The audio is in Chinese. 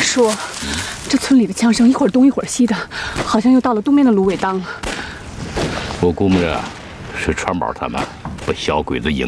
叔，这村里的枪声一会儿东一会儿西的，好像又到了东边的芦苇荡了。 我估摸着是川宝他们把小鬼子引